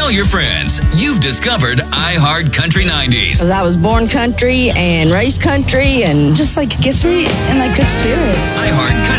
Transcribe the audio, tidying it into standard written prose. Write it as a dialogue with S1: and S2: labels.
S1: tell your friends you've discovered iHeart Country 90s.
S2: Because I was born country and raised country and
S3: just like gets me in like good spirits.
S1: iHeart Country